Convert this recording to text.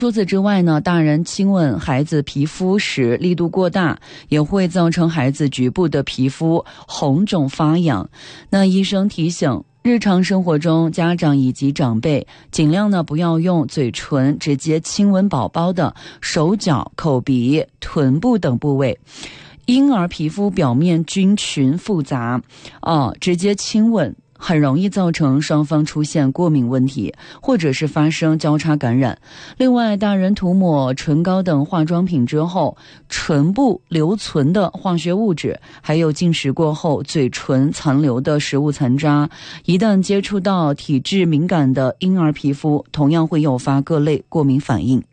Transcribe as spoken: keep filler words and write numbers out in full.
除此之外呢，大人亲吻孩子皮肤时力度过大，也会造成孩子局部的皮肤红肿发痒。那医生提醒，日常生活中，家长以及长辈尽量呢不要用嘴唇直接亲吻宝宝的手脚、口鼻、臀部等部位。婴儿皮肤表面菌群复杂，啊，直接亲吻很容易造成双方出现过敏问题，或者是发生交叉感染。另外，大人涂抹唇膏等化妆品之后，唇部留存的化学物质，还有进食过后嘴唇残留的食物残渣，一旦接触到体质敏感的婴儿皮肤，同样会诱发各类过敏反应。